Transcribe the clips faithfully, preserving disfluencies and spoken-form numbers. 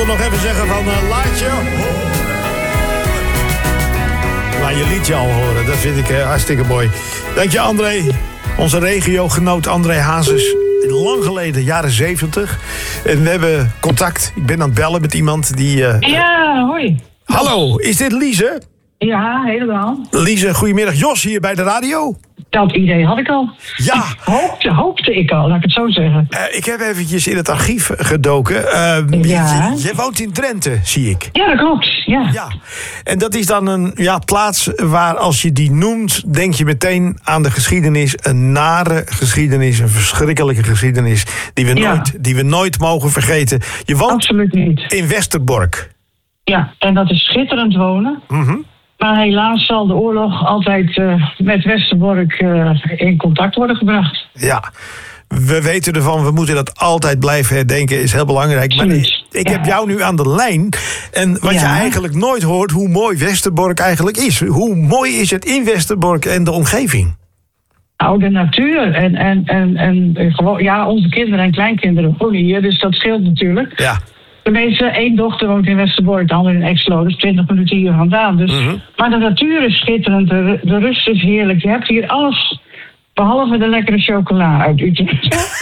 wilde nog even zeggen van uh, laat je horen. Laat je liedje al horen, dat vind ik uh, hartstikke mooi. Dank je André, onze regiogenoot André Hazes. Lang geleden, jaren zeventig. En we hebben contact. Ik ben aan het bellen met iemand die... Uh, ja, hoi. Hallo, is dit Lize? Ja, helemaal. Lize, goedemiddag. Jos hier bij de radio. Dat idee had ik al. Ja. Hoopte, hoopte ik al, laat ik het zo zeggen. Uh, ik heb eventjes in het archief gedoken. Uh, ja. je, je woont in Drenthe, zie ik. Ja, dat klopt. Ja. ja. En dat is dan een ja, plaats waar als je die noemt, denk je meteen aan de geschiedenis. Een nare geschiedenis, een verschrikkelijke geschiedenis. Die we, ja. nooit, die we nooit mogen vergeten. Je woont absoluut niet. In Westerbork. Ja, en dat is schitterend wonen. Mm-hmm. Maar helaas zal de oorlog altijd uh, met Westerbork uh, in contact worden gebracht. Ja, we weten ervan, we moeten dat altijd blijven herdenken, is heel belangrijk. Maar ik, ik heb ja. jou nu aan de lijn. En wat ja. je eigenlijk nooit hoort, hoe mooi Westerbork eigenlijk is. Hoe mooi is het in Westerbork en de omgeving? Nou, de natuur en, en, en, en gewoon, ja, onze kinderen en kleinkinderen wonen hier, dus dat scheelt natuurlijk. Ja. De meeste, één dochter woont in Westerbork, de andere in Exlo, dus twintig minuten hier vandaan. Dus, mm-hmm. Maar de natuur is schitterend, de, de rust is heerlijk. Je hebt hier alles, behalve de lekkere chocola uit Utrecht.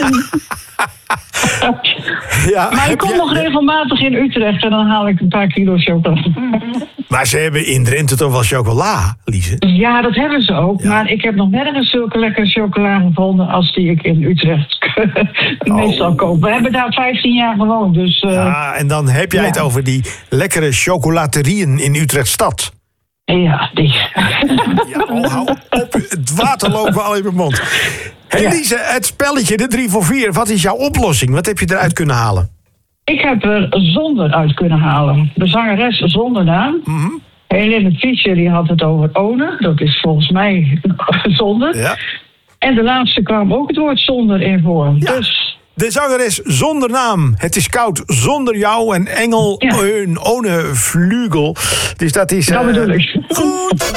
ja, maar ik kom je... nog regelmatig in Utrecht en dan haal ik een paar kilo chocola. Maar ze hebben in Drenthe toch wel chocola, Lize? Ja, dat hebben ze ook. Ja. Maar ik heb nog nergens zulke lekkere chocola gevonden als die ik in Utrecht oh. meestal koop. We hebben daar vijftien jaar gewoond. Dus, uh, ja, en dan heb jij ja. het over die lekkere chocolaterieën in Utrechtstad. Ja, die. ja, oh, hou op. Het water loopt wel in mijn mond. Hey, Lize, het spelletje, de drie voor vier. Wat is jouw oplossing? Wat heb je eruit kunnen halen? Ik heb er Zonder uit kunnen halen. De zangeres Zonder naam. Mm-hmm. Helene Fischer die had het over One. Dat is volgens mij Zonder. Ja. En de laatste kwam ook het woord Zonder in voor. Ja. Dus... De zangeres Zonder naam. Het is koud zonder jou en engel ja. een ohne vlugel. Dus dat is... Dat uh, bedoel ik. Goed.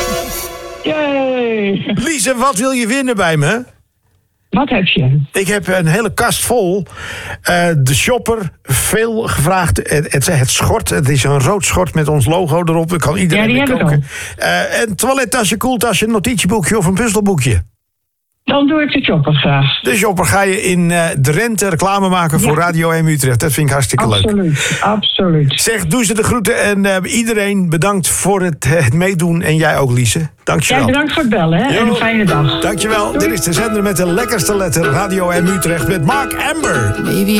Yay. Lize, wat wil je winnen bij me? Wat heb je? Ik heb een hele kast vol. Uh, de shopper, veel gevraagd. Het, het, het schort, het is een rood schort met ons logo erop. Ik kan iedereen ja, die koken. Uh, een toilettasje, koeltasje, een notitieboekje of een puzzelboekje. Dan doe ik de shopper graag. De shopper ga je in uh, Drenthe reclame maken voor ja. Radio M Utrecht. Dat vind ik hartstikke absoluut, leuk. Absoluut, absoluut. Zeg, doe ze de groeten en uh, iedereen bedankt voor het, uh, het meedoen. En jij ook, Lize. Dankjewel. Ja, bedankt voor het bellen hè? En een fijne dag. Dankjewel. Doei. Dit is de zender met de lekkerste letter. Radio M Utrecht met Mark Amber. Maybe